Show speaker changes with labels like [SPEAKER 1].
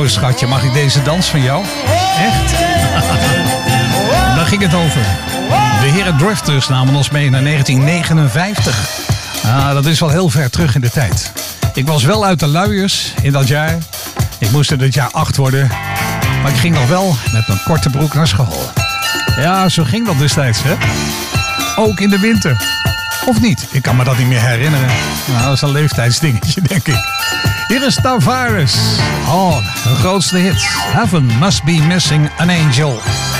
[SPEAKER 1] schatje, mag ik deze dans van jou? Echt? Daar ging het over. De heren Drifters namen ons mee naar 1959. Dat is wel heel ver terug in de tijd. Ik was wel uit de luiers in dat jaar. Ik moest in het jaar 8 worden. Maar ik ging nog wel met mijn korte broek naar school. Ja, zo ging dat destijds, hè? Ook in de winter. Of niet? Ik kan me dat niet meer herinneren. Nou, dat is een leeftijdsdingetje, denk ik. Hier is Tavares. Oh, de grootste hit. Heaven Must Be Missing an Angel.